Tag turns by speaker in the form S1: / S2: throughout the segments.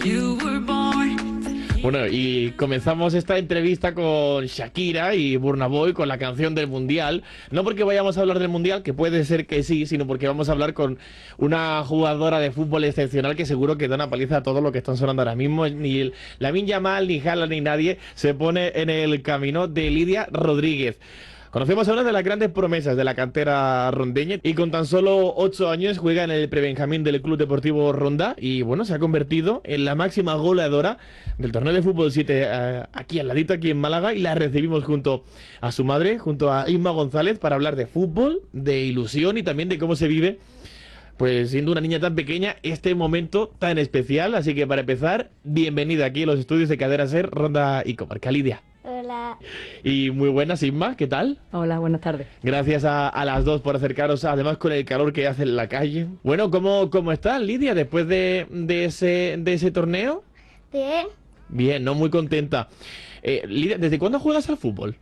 S1: Bueno, y comenzamos esta entrevista con Shakira y Burna Boy con la canción del Mundial. No porque vayamos a hablar del Mundial, que puede ser que sí, sino porque vamos a hablar con una jugadora de fútbol excepcional que seguro que da una paliza a todo lo que están sonando ahora mismo. Ni Lamine Yamal, ni Haaland, ni nadie se pone en el camino de Lidia Rodríguez. Conocemos a una de las grandes promesas de la cantera rondeña y con tan solo 8 años juega en el prebenjamín del Club Deportivo Ronda y bueno, se ha convertido en la máxima goleadora del torneo de fútbol 7 aquí al ladito, aquí en Málaga, y la recibimos junto a su madre, junto a Isma González, para hablar de fútbol, de ilusión y también de cómo se vive, pues siendo una niña tan pequeña, este momento tan especial. Así que para empezar, bienvenida aquí a los estudios de Cadena Ser, Ronda y Comarca, Lidia.
S2: Hola.
S1: Y muy buenas, Isma, ¿qué tal?
S3: Hola, buenas tardes.
S1: Gracias a las dos por acercaros, además con el calor que hace en la calle. Bueno, ¿cómo estás, Lidia, después de ese torneo?
S2: Bien.
S1: Bien, no, muy contenta. Lidia, ¿desde cuándo juegas al fútbol?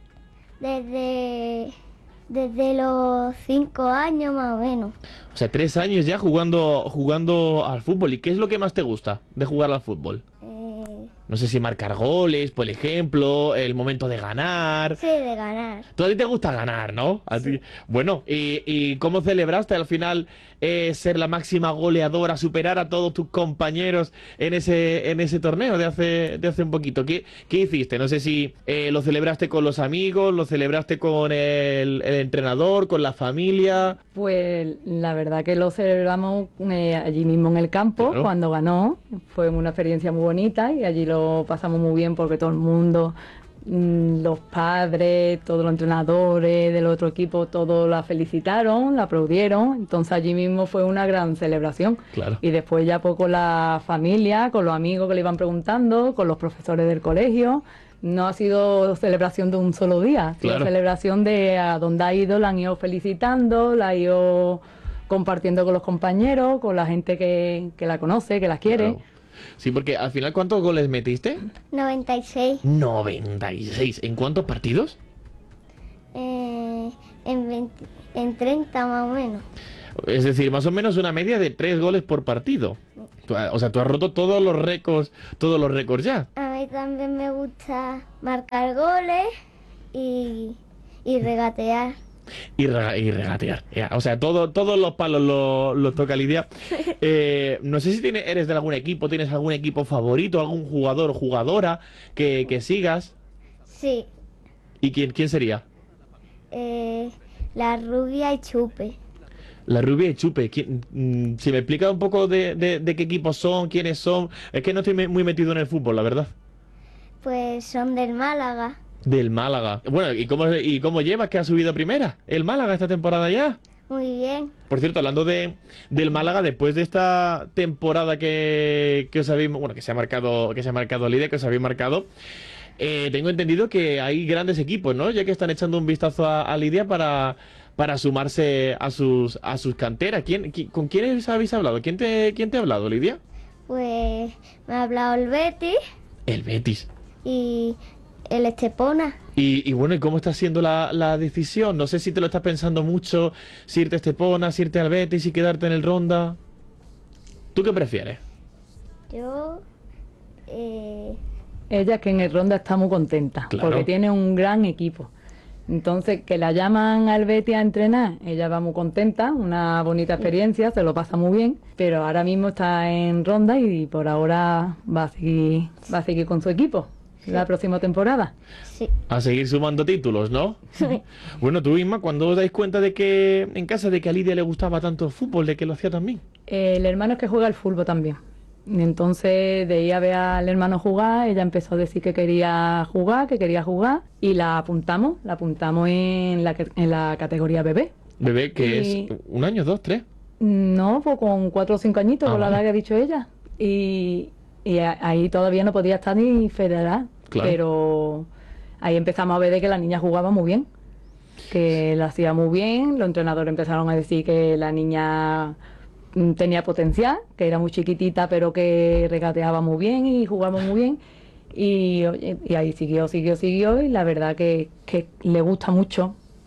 S2: Desde los 5 años más o menos.
S1: O sea, 3 años ya jugando al fútbol. ¿Y qué es lo que más te gusta de jugar al fútbol? No sé si marcar goles, por ejemplo, el momento de ganar.
S2: Sí, de ganar.
S1: Tú a ti te gusta ganar, ¿no? A ti. Bueno, ¿y cómo celebraste al final ser la máxima goleadora, superar a todos tus compañeros en ese torneo de hace un poquito? ¿Qué hiciste? No sé si lo celebraste con los amigos, lo celebraste con el entrenador, con la familia.
S3: Pues la verdad que lo celebramos allí mismo en el campo,
S1: Claro.
S3: Cuando ganó. Fue una experiencia muy bonita y allí lo pasamos muy bien porque todo el mundo, los padres, todos los entrenadores del otro equipo, todos la felicitaron, la aplaudieron. Entonces allí mismo fue una gran celebración.
S1: Claro.
S3: Y después ya pues con la familia, con los amigos que le iban preguntando, con los profesores del colegio. No ha sido celebración de un solo día, ha sido
S1: Claro.
S3: celebración de a donde ha ido, la han ido felicitando, la ha ido compartiendo con los compañeros, con la gente que la conoce, que la quiere.
S1: Claro. Sí, porque al final, ¿cuántos goles metiste?
S2: 96.
S1: 96. ¿En cuántos partidos?
S2: En 30 más o menos.
S1: Es decir, más o menos una media de 3 goles por partido. O sea, tú has roto todos los récords ya.
S2: A mí también me gusta marcar goles y regatear.
S1: Y regatear. Ya, o sea, todos los palos los toca Lidia. No sé si eres de algún equipo, tienes algún equipo favorito, algún jugador o jugadora que sigas.
S2: Sí.
S1: ¿Y quién sería?
S2: La rubia y Chupe.
S1: La Rubia y Chupe. Si me explica un poco de qué equipos son, quiénes son. Es que no estoy muy metido en el fútbol, la verdad.
S2: Pues son del Málaga.
S1: Del Málaga. Bueno, ¿y cómo llevas que ha subido a primera el Málaga esta temporada ya?
S2: Muy bien.
S1: Por cierto, hablando del Málaga, después de esta temporada que os habéis, bueno, que se ha marcado Lidia, que os habéis marcado, tengo entendido que hay grandes equipos, ¿no? Ya que están echando un vistazo a Lidia para sumarse a sus canteras. ¿Con quiénes habéis hablado? ¿Quién te ha hablado, Lidia?
S2: Pues me ha hablado el Betis
S1: El Betis.
S2: y el Estepona.
S1: Y bueno, ¿y cómo está siendo la decisión? No sé si te lo estás pensando mucho, si irte a Estepona, si irte al Betis y quedarte en el Ronda. ¿Tú qué prefieres?
S2: Yo...
S3: Ella es que en el Ronda está muy contenta,
S1: Claro.
S3: porque tiene un gran equipo. Entonces, que la llaman al Betis a entrenar, ella va muy contenta, una bonita experiencia, se lo pasa muy bien, pero ahora mismo está en Ronda y por ahora va a seguir con su equipo la próxima temporada.
S2: Sí.
S1: A seguir sumando títulos, ¿no? Bueno, tú, Isma, ¿cuándo os dais cuenta en casa de que a Lidia le gustaba tanto el fútbol, de que lo hacía tan bien?
S3: El hermano es que juega al fútbol también. Y entonces de ir a ver al hermano jugar, ella empezó a decir que quería jugar y la apuntamos en la categoría bebé.
S1: Bebé, que
S3: Y-
S1: es 1 año, 2, 3.
S3: No, pues con 4 o 5 añitos,
S1: Ah,
S3: con la
S1: vale.
S3: edad que ha dicho ella. Y ahí todavía no podía estar ni federal,
S1: Claro.
S3: pero ahí empezamos a ver de que la niña jugaba muy bien, que la hacía muy bien, los entrenadores empezaron a decir que la niña tenía potencial, que era muy chiquitita pero que regateaba muy bien y jugaba muy bien. Y ahí siguió y la verdad que le gusta mucho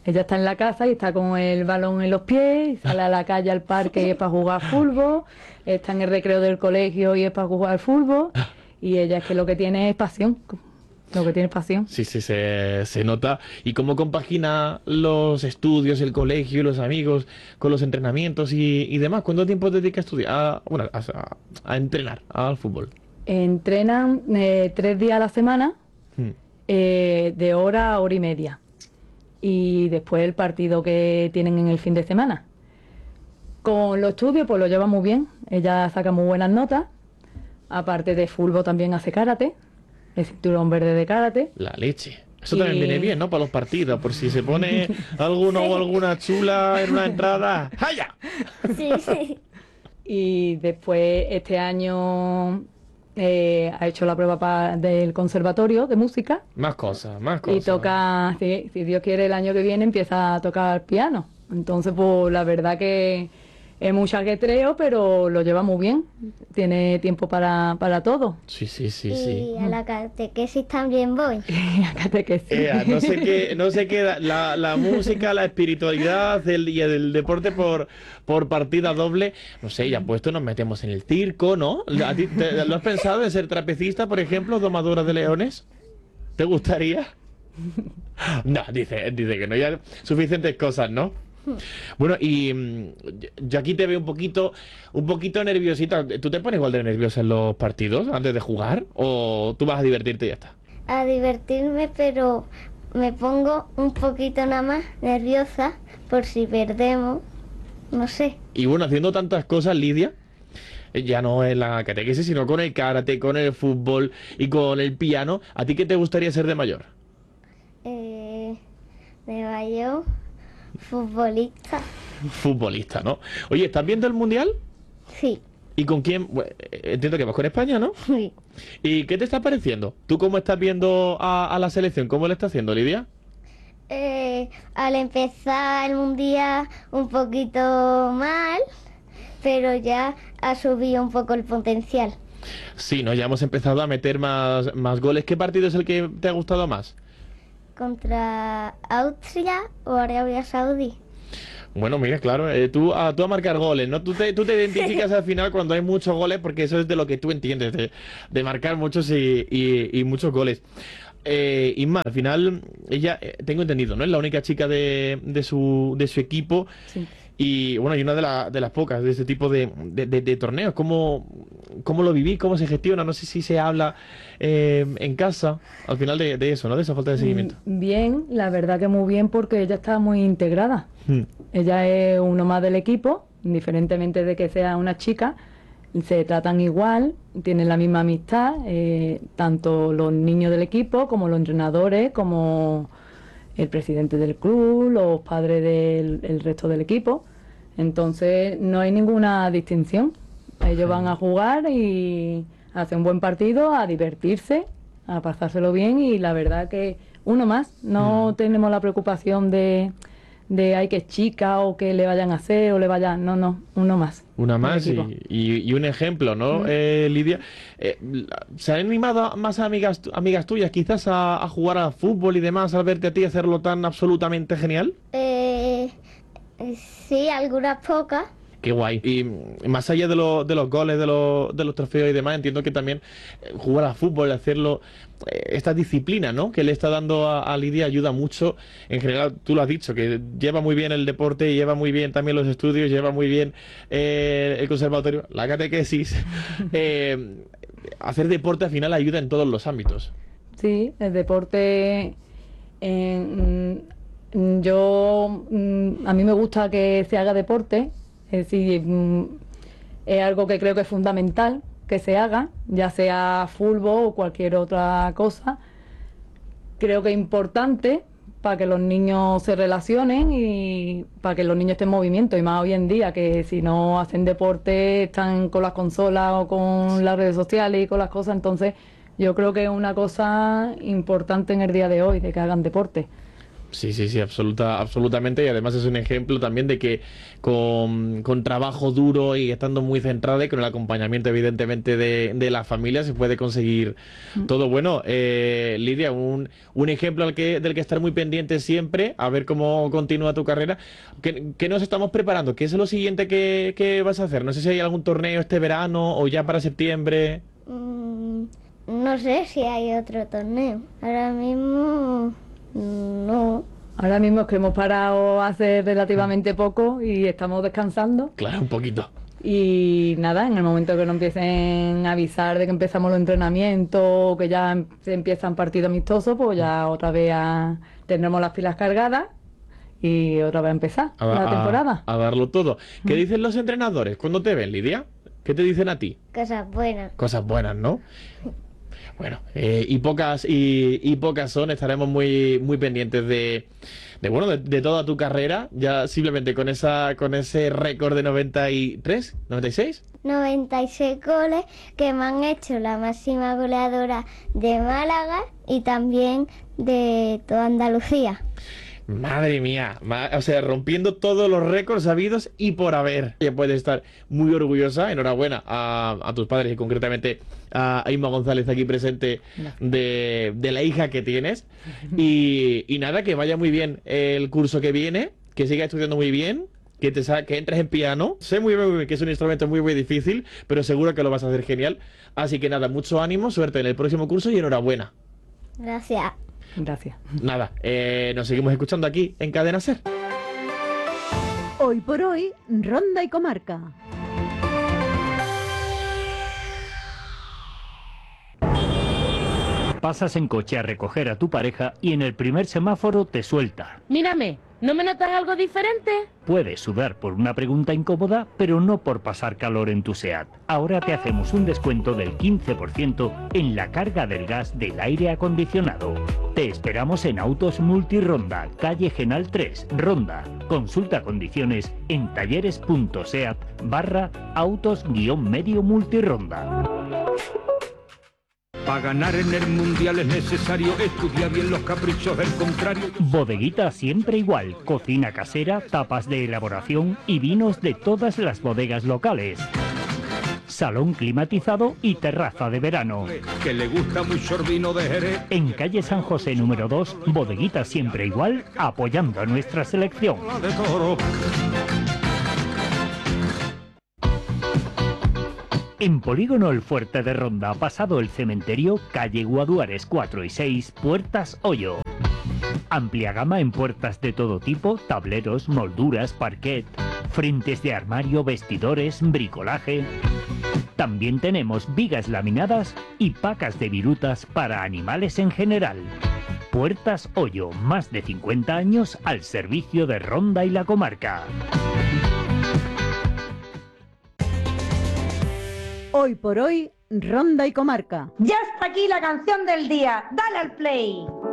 S3: Ella está en la casa y está con el balón en los pies, sale a la calle al parque y es para jugar fútbol, está en el recreo del colegio y es para jugar al fútbol, y ella es que lo que tiene es pasión, lo que tiene es pasión.
S1: Sí, sí, se nota. ¿Y cómo compagina los estudios, el colegio, los amigos con los entrenamientos y demás? ¿Cuánto tiempo dedica a estudiar, a entrenar al fútbol?
S3: Entrenan 3 días a la semana,
S1: Mm.
S3: de hora a hora y media. Y después el partido que tienen en el fin de semana. Con los estudios pues lo lleva muy bien, ella saca muy buenas notas, aparte de fútbol también hace karate, el cinturón verde de karate.
S1: La leche. Eso también viene bien, ¿no? Para los partidos, por si se pone alguno o alguna chula en una entrada. ¡Jaya!
S2: Sí, sí.
S3: Y después este año ha hecho la prueba del conservatorio de música.
S1: Más cosas, más
S3: Y
S1: cosas.
S3: toca, si Dios quiere, el año que viene empieza a tocar piano. Entonces, pues la verdad que es mucho ajetreo, pero lo lleva muy bien. Tiene tiempo para todo.
S1: Sí, sí, sí, sí.
S2: Y a la catequesis también voy.
S3: Fíjate que sí.
S1: No sé qué, la música, la espiritualidad y el deporte por partida doble. No sé, ya puesto nos metemos en el circo, ¿no? ¿A ti lo has pensado en ser trapecista, por ejemplo, domadora de leones? ¿Te gustaría? No, dice que no, ya suficientes cosas, ¿no? Bueno, y yo aquí te veo un poquito nerviosita. ¿Tú te pones igual de nerviosa en los partidos antes de jugar? ¿O tú vas a divertirte y ya está?
S2: A divertirme, pero me pongo un poquito nada más nerviosa por si perdemos. No sé.
S1: Y bueno, haciendo tantas cosas, Lidia, ya no en la catequesis, sino con el karate, con el fútbol y con el piano, ¿a ti qué te gustaría ser de mayor?
S2: De mayor, futbolista.
S1: Futbolista, ¿no? Oye, ¿estás viendo el Mundial?
S2: Sí.
S1: ¿Y con quién? Bueno, entiendo que vas con España, ¿no?
S2: Sí.
S1: ¿Y qué te está pareciendo? ¿Tú cómo estás viendo a la selección? ¿Cómo le está haciendo, Lidia?
S2: Al empezar el mundial un poquito mal, pero ya ha subido un poco el potencial.
S1: Sí, ¿no? Ya hemos empezado a meter más goles. ¿Qué partido es el que te ha gustado más?
S2: Contra Austria o Arabia Saudí.
S1: Bueno, mira, claro, tú a marcar goles, ¿no? Tú te identificas al final cuando hay muchos goles porque eso es de lo que tú entiendes, de marcar muchos y muchos goles. Inma, al final, ella, tengo entendido, ¿no? Es la única chica de su equipo.
S3: Sí.
S1: Y bueno, y una de las pocas de este tipo de torneos. ¿Cómo lo viví? ¿Cómo se gestiona? No sé si se habla en casa al final de eso, ¿no? De esa falta de seguimiento.
S3: Bien, la verdad que muy bien, porque ella está muy integrada.
S1: Mm.
S3: Ella es uno más del equipo, indiferentemente de que sea una chica, se tratan igual, tienen la misma amistad, tanto los niños del equipo como los entrenadores, como el presidente del club, los padres del resto del equipo. Entonces no hay ninguna distinción. Ellos van a jugar y a hacer un buen partido, a divertirse, a pasárselo bien, y la verdad que uno más. No tenemos la preocupación de ay, que es chica o que le vayan a hacer o le vayan... No, uno más.
S1: Una
S3: del
S1: más
S3: equipo.
S1: y un ejemplo, ¿no, Lidia? ¿Se han animado más amigas tuyas quizás a jugar a fútbol y demás al verte a ti hacerlo tan absolutamente genial?
S2: Sí, algunas pocas.
S1: Qué guay. Y más allá de los goles, de los trofeos y demás, entiendo que también jugar a fútbol, hacerlo, esta disciplina, ¿no? Que le está dando a Lidia ayuda mucho. En general, tú lo has dicho, que lleva muy bien el deporte, lleva muy bien también los estudios, lleva muy bien el conservatorio, la catequesis. Hacer deporte al final ayuda en todos los ámbitos.
S3: Sí, el deporte... a mí me gusta que se haga deporte. Es decir, es algo que creo que es fundamental que se haga, ya sea fútbol o cualquier otra cosa. Creo que es importante para que los niños se relacionen y para que los niños estén en movimiento, y más hoy en día, que si no hacen deporte están con las consolas o con las redes sociales y con las cosas. Entonces yo creo que es una cosa importante en el día de hoy, de que hagan deporte.
S1: Sí, absolutamente. Y además es un ejemplo también de que con trabajo duro y estando muy centrada y con el acompañamiento evidentemente de la familia se puede conseguir todo. Bueno, Lidia, un ejemplo del que estar muy pendiente siempre, a ver cómo continúa tu carrera. ¿Qué nos estamos preparando? ¿Qué es lo siguiente que vas a hacer? No sé si hay algún torneo este verano o ya para septiembre.
S2: No sé si hay otro torneo. Ahora mismo no.
S3: Ahora mismo es que hemos parado hace relativamente poco y estamos descansando.
S1: Claro, un poquito.
S3: Y nada, en el momento que nos empiecen a avisar de que empezamos los entrenamientos, que ya se empiezan partidos amistosos, pues ya otra vez tendremos las pilas cargadas y otra vez a empezar la temporada.
S1: A darlo todo. ¿Qué dicen los entrenadores cuando te ven, Lidia? ¿Qué te dicen a ti?
S2: Cosas buenas.
S1: Cosas buenas, ¿no? Bueno, y pocas son. Estaremos muy pendientes de toda tu carrera, ya simplemente con ese récord de 93, 96.
S2: 96 goles que me han hecho la máxima goleadora de Málaga y también de toda Andalucía.
S1: Madre mía, o sea, rompiendo todos los récords habidos y por haber. Ella puede estar muy orgullosa. Enhorabuena a tus padres y concretamente a Inma González aquí presente de la hija que tienes. Y nada, que vaya muy bien el curso que viene, que sigas estudiando muy bien, que entres en piano. Sé muy bien que es un instrumento muy difícil, pero seguro que lo vas a hacer genial. Así que nada, mucho ánimo, suerte en el próximo curso y enhorabuena.
S2: Gracias.
S3: Gracias.
S1: Nada, nos seguimos escuchando aquí en Cadena Ser.
S4: Hoy por hoy, Ronda y Comarca.
S5: Pasas en coche a recoger a tu pareja y en el primer semáforo te suelta.
S6: Mírame, ¿no me notas algo diferente?
S5: Puedes sudar por una pregunta incómoda, pero no por pasar calor en tu SEAT. Ahora te hacemos un descuento del 15% en la carga del gas del aire acondicionado. Te esperamos en Autos Multironda, calle Genal 3, Ronda. Consulta condiciones en talleres.seat/autos-medio multironda.
S7: Para ganar en el mundial es necesario estudiar bien los caprichos del contrario.
S5: Bodeguita Siempre Igual, cocina casera, tapas de elaboración y vinos de todas las bodegas locales. Salón climatizado y terraza de verano.
S7: Que le gusta mucho el vino de Jerez.
S5: En calle San José número 2, Bodeguita Siempre Igual, apoyando a nuestra selección.
S7: De toro.
S5: En Polígono El Fuerte de Ronda, pasado el cementerio, calle Guaduares 4 y 6, Puertas Hoyo. Amplia gama en puertas de todo tipo, tableros, molduras, parquet, frentes de armario, vestidores, bricolaje. También tenemos vigas laminadas y pacas de virutas para animales en general. Puertas Hoyo, más de 50 años al servicio de Ronda y la comarca.
S4: Hoy por hoy, Ronda y Comarca.
S8: Ya está aquí la canción del día. Dale al play.